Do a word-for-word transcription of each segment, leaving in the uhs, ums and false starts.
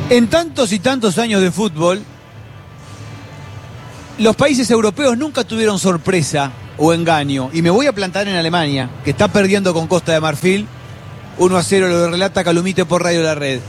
En tantos y tantos años de fútbol, los países europeos nunca tuvieron sorpresa o engaño. Y me voy a plantar en Alemania, que está perdiendo con Costa de Marfil. uno a cero, lo relata Calumite por Radio La Red.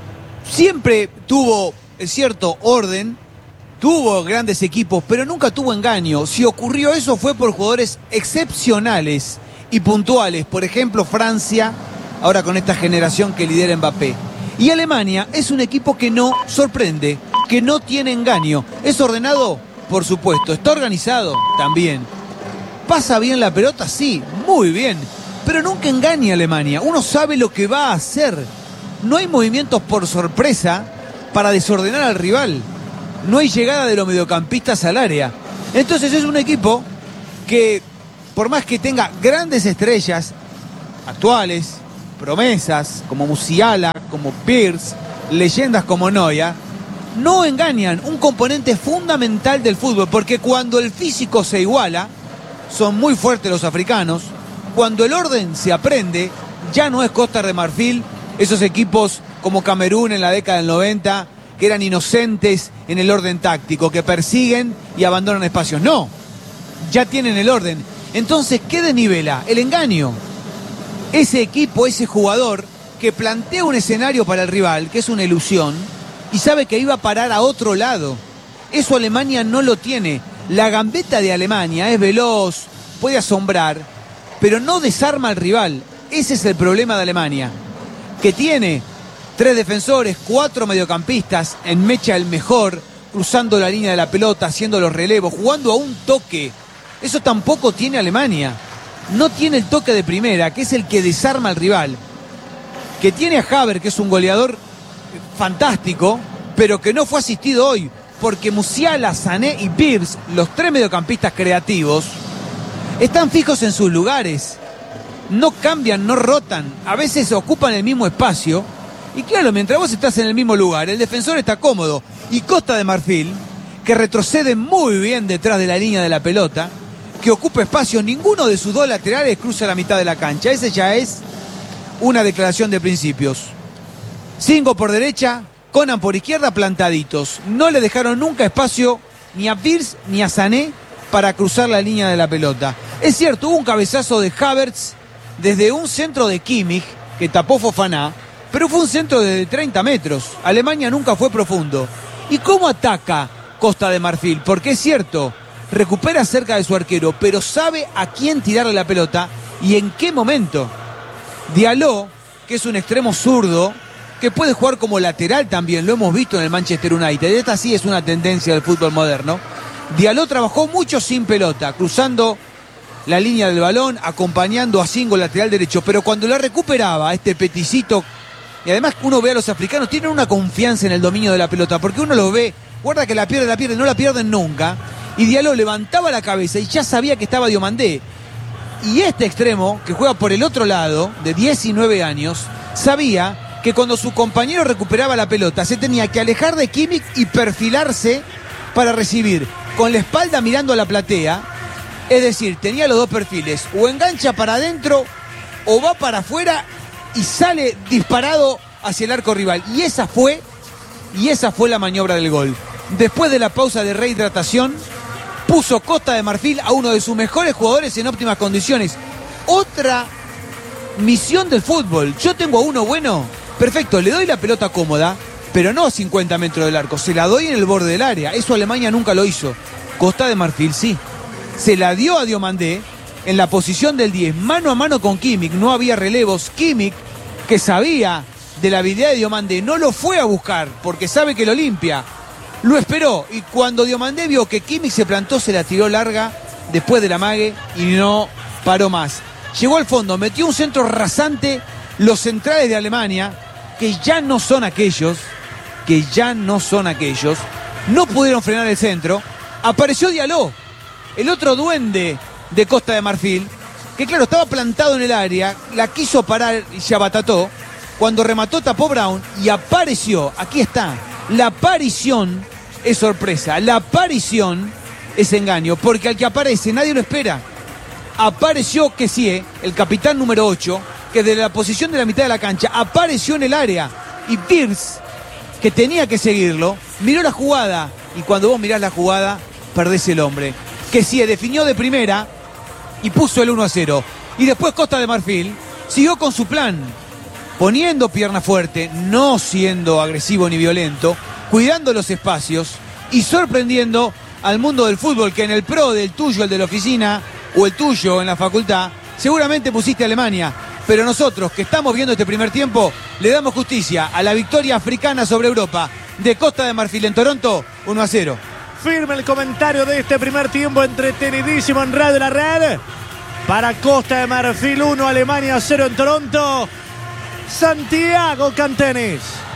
Siempre tuvo, es cierto, orden, tuvo grandes equipos, pero nunca tuvo engaño. Si ocurrió eso fue por jugadores excepcionales y puntuales. Por ejemplo, Francia, ahora con esta generación que lidera Mbappé. Y Alemania es un equipo que no sorprende, que no tiene engaño. ¿Es ordenado? Por supuesto. ¿Está organizado? También. ¿Pasa bien la pelota? Sí, muy bien. Pero nunca engaña a Alemania. Uno sabe lo que va a hacer. No hay movimientos por sorpresa para desordenar al rival. No hay llegada de los mediocampistas al área. Entonces es un equipo que, por más que tenga grandes estrellas actuales, promesas como Musiala, como Pirce, leyendas como Neuer, no engañan, un componente fundamental del fútbol, porque cuando el físico se iguala, son muy fuertes los africanos, cuando el orden se aprende, ya no es Costa de Marfil, esos equipos como Camerún en la década del noventa, que eran inocentes en el orden táctico, que persiguen y abandonan espacios. No, ya tienen el orden. Entonces, ¿qué desnivela? El engaño. Ese equipo, ese jugador que plantea un escenario para el rival, que es una ilusión, y sabe que iba a parar a otro lado. Eso Alemania no lo tiene. La gambeta de Alemania es veloz, puede asombrar, pero no desarma al rival. Ese es el problema de Alemania, que tiene tres defensores, cuatro mediocampistas, en mecha el mejor, cruzando la línea de la pelota, haciendo los relevos, jugando a un toque. Eso tampoco tiene Alemania. No tiene el toque de primera, que es el que desarma al rival. Que tiene a Havertz, que es un goleador fantástico, pero que no fue asistido hoy, porque Musiala, Sané y Pirce, los tres mediocampistas creativos, están fijos en sus lugares. No cambian, no rotan. A veces ocupan el mismo espacio. Y claro, mientras vos estás en el mismo lugar, el defensor está cómodo. Y Costa de Marfil, que retrocede muy bien detrás de la línea de la pelota, que ocupa espacio, ninguno de sus dos laterales cruza la mitad de la cancha. Ese ya es una declaración de principios. Cinco por derecha, Conan por izquierda, plantaditos. No le dejaron nunca espacio ni a Pirce ni a Sané para cruzar la línea de la pelota. Es cierto, hubo un cabezazo de Havertz desde un centro de Kimmich, que tapó Fofana, pero fue un centro de treinta metros. Alemania nunca fue profundo. ¿Y cómo ataca Costa de Marfil? Porque es cierto, recupera cerca de su arquero, pero sabe a quién tirarle la pelota y en qué momento. Diallo, que es un extremo zurdo, que puede jugar como lateral también, lo hemos visto en el Manchester United. Esta sí es una tendencia del fútbol moderno. Diallo trabajó mucho sin pelota, cruzando la línea del balón, acompañando a Singo, lateral derecho, pero cuando la recuperaba este peticito, y además uno ve a los africanos, tienen una confianza en el dominio de la pelota, porque uno los ve, guarda que la pierde, la pierde, no la pierden nunca. Y Diallo levantaba la cabeza y ya sabía que estaba Diomandé. Y este extremo, que juega por el otro lado, de diecinueve años, sabía que cuando su compañero recuperaba la pelota, se tenía que alejar de Kimmich y perfilarse para recibir, con la espalda mirando a la platea. Es decir, tenía los dos perfiles, o engancha para adentro, o va para afuera y sale disparado hacia el arco rival. Y esa fue, y esa fue la maniobra del gol. Después de la pausa de rehidratación, puso Costa de Marfil a uno de sus mejores jugadores en óptimas condiciones. Otra misión del fútbol. Yo tengo a uno bueno, perfecto, le doy la pelota cómoda, pero no a cincuenta metros del arco, se la doy en el borde del área. Eso Alemania nunca lo hizo. Costa de Marfil sí. Se la dio a Diomandé en la posición del diez, mano a mano con Kimmich, no había relevos. Kimmich, que sabía de la habilidad de Diomandé, no lo fue a buscar porque sabe que lo limpia. Lo esperó y cuando Diomandé vio que Kimmich se plantó, se la tiró larga después del amague y no paró más. Llegó al fondo, metió un centro rasante. Los centrales de Alemania, que ya no son aquellos, que ya no son aquellos, no pudieron frenar el centro. Apareció Diallo, el otro duende de Costa de Marfil, que claro, estaba plantado en el área, la quiso parar y se abatató. Cuando remató tapó Brown y apareció, aquí está, la aparición es sorpresa, la aparición es engaño, porque al que aparece nadie lo espera. Apareció Kessie, el capitán número ocho, que desde la posición de la mitad de la cancha apareció en el área, y Pirce que tenía que seguirlo, miró la jugada y cuando vos mirás la jugada, perdés el hombre. Que sí, definió de primera y puso el uno a cero. Y después Costa de Marfil siguió con su plan, poniendo pierna fuerte, no siendo agresivo ni violento, cuidando los espacios y sorprendiendo al mundo del fútbol, que en el pro del tuyo, el de la oficina, o el tuyo en la facultad, seguramente pusiste a Alemania. Pero nosotros, que estamos viendo este primer tiempo, le damos justicia a la victoria africana sobre Europa de Costa de Marfil en Toronto, uno a cero. Firme el comentario de este primer tiempo, entretenidísimo en Radio La Red. Para Costa de Marfil uno, Alemania cero en Toronto. Santiago Cantenis.